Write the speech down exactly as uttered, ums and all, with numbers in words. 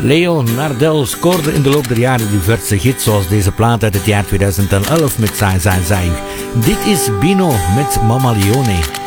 Leo Nardel scoorde in de loop der jaren diverse hits, zoals deze plaat uit het jaar tweeduizend elf met Sai Sai Sai. Dit is Bino met Mama Leone.